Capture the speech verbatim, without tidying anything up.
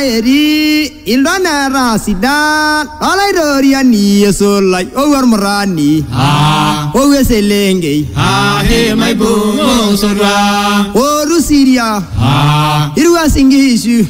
eri indona rasida alai doriani so like over marani Ah, o weselenge ah, hey, my boom, so dry. o rusiria Ah, irwa singishu